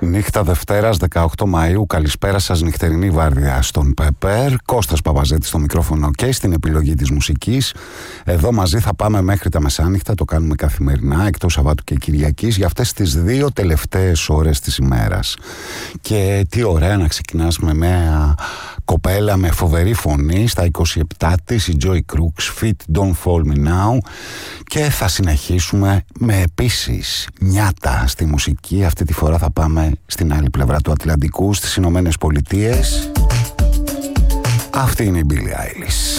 Νύχτα Δευτέρας 18 Μαΐου. Καλησπέρα σας, νυχτερινή βάρδια στον Πεπέρ. Κώστας Παπαζέτης στο μικρόφωνο και στην επιλογή της μουσικής. Εδώ μαζί θα πάμε μέχρι τα μεσάνυχτα. Το κάνουμε καθημερινά, εκτός Σαββάτου και Κυριακής, για αυτές τις δύο τελευταίες ώρες της ημέρας. Και τι ωραία να ξεκινάς με μια κοπέλα με φοβερή φωνή στα 27 της, η Joy Crooks, Feet Don't Fall Me Now. Και θα συνεχίσουμε με επίσης νιάτα στη μουσική. Αυτή τη φορά θα πάμε στην άλλη πλευρά του Ατλαντικού, στις Ηνωμένες Πολιτείες. Αυτή είναι η Billie Eilish.